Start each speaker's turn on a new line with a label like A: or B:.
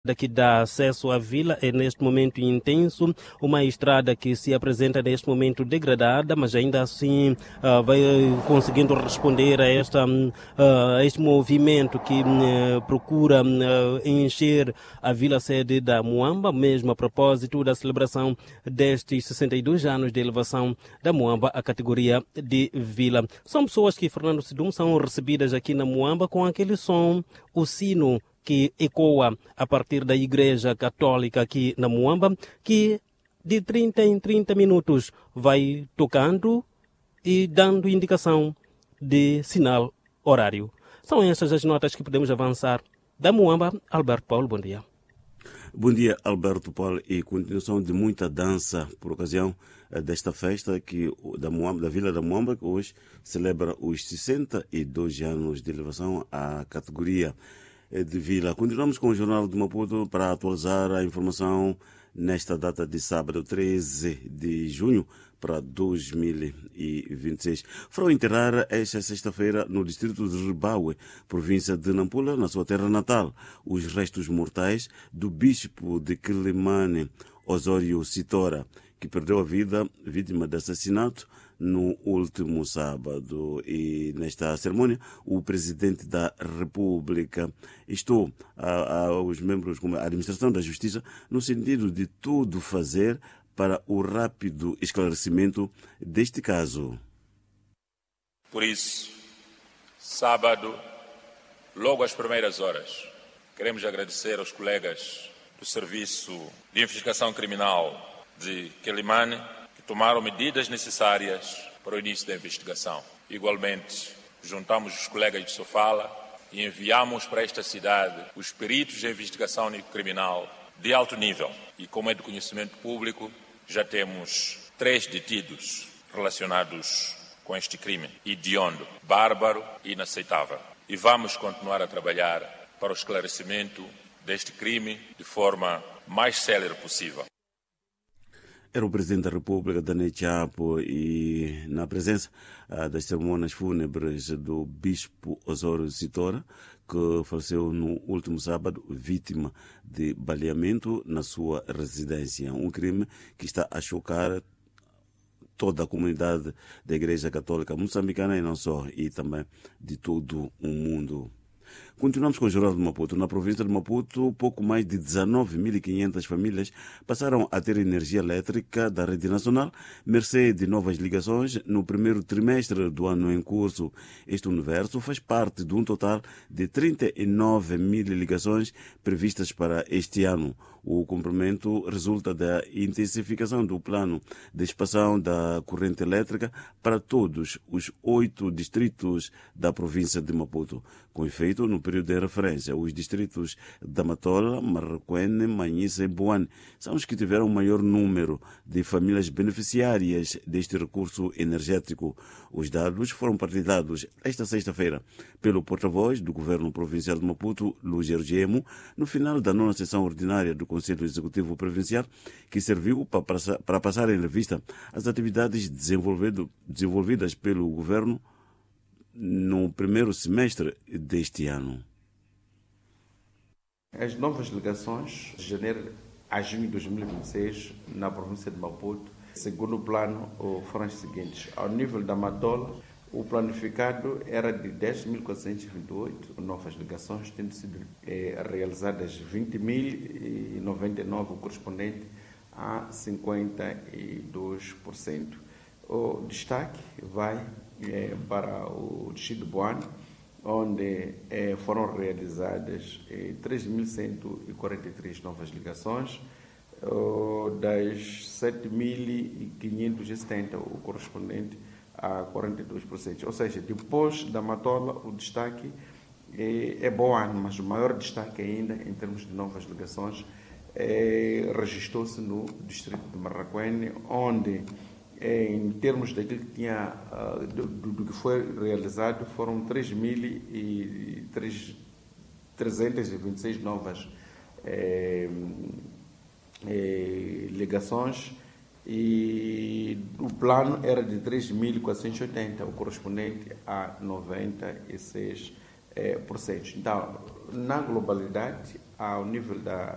A: que dá acesso à vila é neste momento intenso, uma estrada que se apresenta neste momento degradada, mas ainda assim vai conseguindo responder a este movimento que procura encher a vila sede da Muamba, mesmo a propósito da celebração destes 62 anos de elevação da Muamba à categoria de vila. São pessoas que, Fernando Sidum, são recebidas aqui na Muamba com aquele som, o sino que ecoa a partir da Igreja Católica aqui na Muamba, que de 30 em 30 minutos vai tocando e dando indicação de sinal horário. São essas as notas que podemos avançar. Da Muamba, Alberto Paulo, bom dia.
B: Bom dia, Alberto Paulo, e continuação de muita dança por ocasião desta festa da Vila da Muamba, que hoje celebra os 62 anos de elevação à categoria de vila. Continuamos com o Jornal de Maputo para atualizar a informação nesta data de sábado, 13 de junho para 2026. Foram enterrar esta sexta-feira no distrito de Ribaue, província de Nampula, na sua terra natal, os restos mortais do bispo de Quilimane, Osório Sitora, que perdeu a vida vítima de assassinato no último sábado. E nesta cerimônia, o presidente da República instou aos membros da administração da Justiça no sentido de tudo fazer para o rápido esclarecimento deste caso.
C: Por isso, sábado, logo às primeiras horas, queremos agradecer aos colegas do Serviço de Investigação Criminal de Quilimane, que tomaram medidas necessárias para o início da investigação. Igualmente, juntamos os colegas de Sofala e enviamos para esta cidade os peritos de investigação criminal de alto nível. E como é de conhecimento público, já temos 3 detidos relacionados com este crime hediondo, bárbaro e inaceitável. E vamos continuar a trabalhar para o esclarecimento deste crime de forma mais célere possível.
B: Era o Presidente da República, Daniel Chapo, e na presença das cerimônias fúnebres do Bispo Osório Sitora, que faleceu no último sábado, vítima de baleamento na sua residência. Um crime que está a chocar toda a comunidade da Igreja Católica moçambicana e não só, e também de todo o mundo. Continuamos com o Jornal de Maputo. Na província de Maputo, pouco mais de 19.500 famílias passaram a ter energia elétrica da rede nacional, mercê de novas ligações no primeiro trimestre do ano em curso. Este universo faz parte de um total de 39.000 ligações previstas para este ano. O cumprimento resulta da intensificação do plano de expansão da corrente elétrica para todos os 8 distritos da província de Maputo. Com efeito, no período de referência, os distritos da Matola, Marraquene, Manhissa e Boane são os que tiveram o maior número de famílias beneficiárias deste recurso energético. Os dados foram partilhados esta sexta-feira pelo porta-voz do Governo Provincial de Maputo, Luís Ergemo, no final da 9ª sessão ordinária do Conselho Executivo Provincial, que serviu para passar em revista as atividades desenvolvidas pelo Governo no primeiro semestre deste ano.
D: As novas ligações de janeiro a junho de 2026 na província de Maputo, segundo o plano, foram as seguintes. Ao nível da Matola, o planificado era de 10.428 novas ligações, tendo sido realizadas 20.099, correspondente a 52%. O destaque vai para o distrito de Boane, onde foram realizadas 3.143 novas ligações, das 7.570, o correspondente a 42%. Ou seja, depois da Matola, o destaque é Boane, mas o maior destaque ainda, em termos de novas ligações, registrou-se no distrito de Marraquene, onde, em termos daquilo que tinha, do que foi realizado, foram 3.326 novas ligações, e o plano era de 3.480, o correspondente a 96%. Então, na globalidade, ao nível da